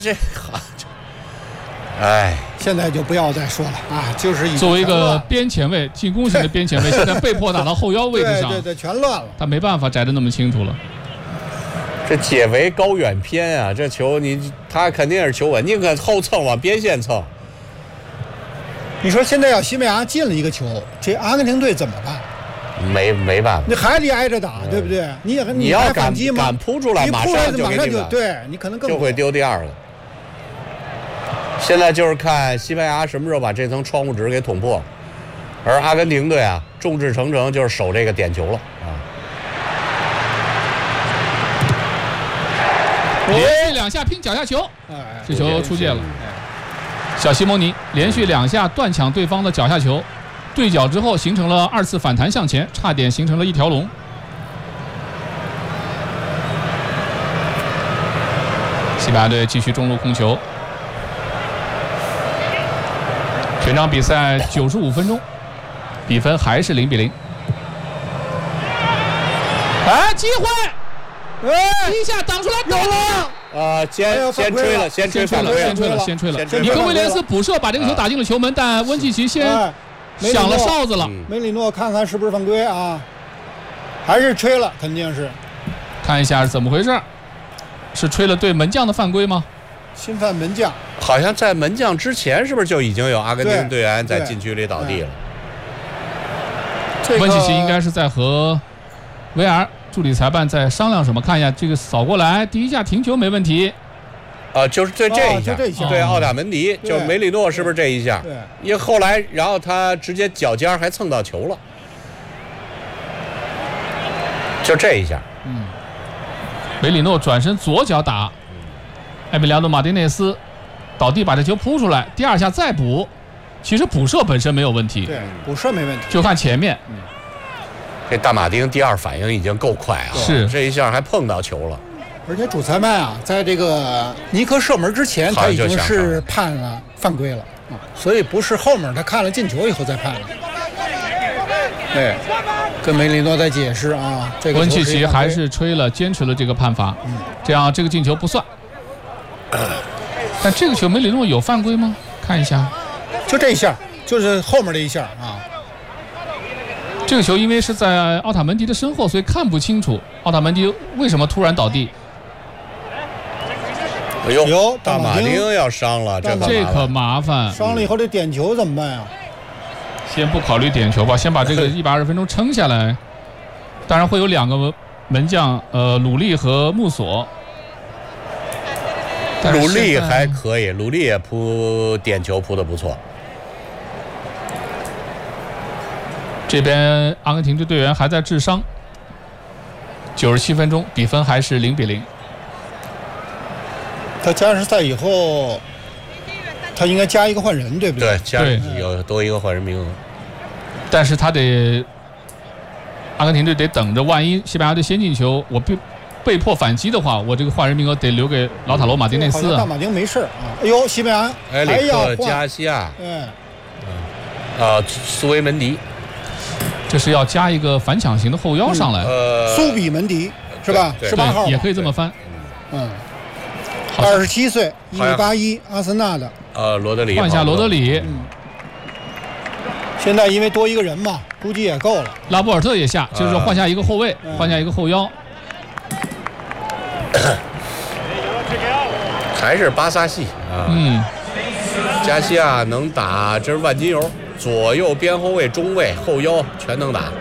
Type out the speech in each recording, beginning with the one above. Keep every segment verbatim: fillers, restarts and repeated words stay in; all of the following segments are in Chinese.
这，哎， 现在就不要再说了啊，就是作为一个边前卫，进攻型的边前卫，现在被迫打到后腰位置上， 对对对，全乱了， 他没办法摘得那么清楚了。 这解围高远偏啊，这球你他肯定是求稳，宁可后蹭往边线蹭。 你说现在要西班牙进了一个球，这阿根廷队怎么办？ 没没办法， 你还得挨着打，嗯、对不对？你也你要敢敢扑出来，马上就马上就对你可能更就会丢第二个。现在就是看西班牙什么时候把这层窗户纸给捅破，而阿根廷队啊，众志成城就是守这个点球了啊。 连续两下拼脚下球，哎，这球出界了。小西蒙尼连续两下断抢对方的脚下球。对角之后形成了二次反弹向前，差点形成了一条龙。西班牙队继续中路控球。全场比赛九十五分钟，比分还是零比零。哎，机会！哎，一下挡出来， 有了！ 呃，先先吹了，先吹了，先吹了，先吹了。尼科威廉斯补射把这个球打进了球门，但温契奇先。响了哨子了， 梅里诺看看是不是犯规啊？还是吹了？肯定是。 看一下是怎么回事？是吹了对门将的犯规吗？ 侵犯门将。 好像在门将之前，是不是就已经有阿根廷队员在禁区里倒地了？ 温契奇应该是在和维尔助理裁判在商量什么？看一下这个扫过来，第一下停球没问题。 呃，就是对这一下， 哦、这一下对奥塔门迪，就梅里诺是不是这一下？ 对， 因为后来，然后他直接脚尖还蹭到球了，就这一下。 嗯，梅里诺转身左脚打，埃米利亚诺马丁内斯倒地把这球扑出来，第二下再补，其实补射本身没有问题， 对，补射没问题， 就看前面。嗯， 这大马丁第二反应已经够快啊， 是这一下还碰到球了。 而且主裁判啊，在这个尼克射门之前，他已经是判了犯规了啊，所以不是后面他看了进球以后再判了。对，跟梅里诺在解释啊，这个温契奇还是吹了，坚持了这个判罚，嗯，这样这个进球不算。但这个球梅里诺有犯规吗？看一下， 就这一下，就是后面的一下啊。 这个球因为是在奥塔门迪的身后，所以看不清楚奥塔门迪为什么突然倒地。 哎呦，大马丁要伤了，这这可麻烦。 伤了以后这点球怎么办呀？ 先不考虑点球吧，先把这个一百二十分钟撑下来。当然会有两个门将，呃，鲁利和穆索。 鲁利还可以，鲁利也扑点球扑得不错。 这边阿根廷队队员还在治伤。九十七分钟，比分还是零比零。 他加时赛以后，他应该加一个换人，对不对？ 对，加有多一个换人名额。 但是他得，阿根廷队得等着，万一西班牙队先进球，我被被迫反击的话，我这个换人名额得留给劳塔罗马丁内斯。 大马丁没事啊。哎呦，西班牙埃里克加西亚， 嗯， 呃，苏维门迪， 这是要加一个反抢型的后腰上来。 呃， 苏比门迪是吧？十八号也可以这么翻。 嗯。二十七岁，一米八一，阿森纳的。 呃，罗德里换下罗德里。 嗯。现在因为多一个人嘛，估计也够了。 拉波尔特也下，就是说换下一个后卫， 嗯、 换下一个后腰。 还是巴萨系啊。 嗯。 加西亚能打，这是万金油，左右边后卫、中卫、后腰全能打。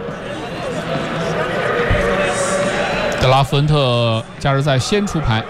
德拉福恩特加时赛先出牌。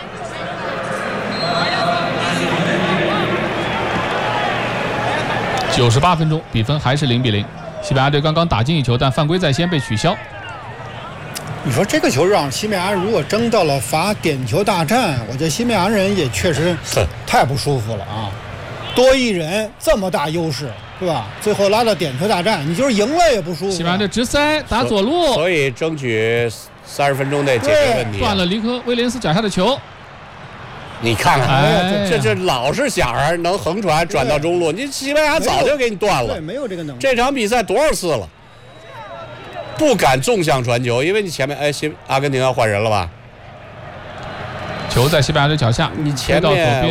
九十八分钟，比分还是零比零。西班牙队刚刚打进一球，但犯规在先被取消。 你说这个球让西班牙如果争到了罚点球大战，我觉得西班牙人也确实太不舒服了啊！多一人这么大优势，对吧？最后拉到点球大战，你就是赢了也不舒服。 西班牙队直塞打左路， 所以争取三十分钟内解决问题。 断了尼科威廉斯脚下的球。 你看看， 哎、 这这老是想着能横传转到中路，你西班牙早就给你断了。 对，没有这个能力。 这场比赛多少次了，不敢纵向传球，因为你前面哎，西阿根廷要换人了吧？ 球球在西班牙的脚下， 你前推到左面边。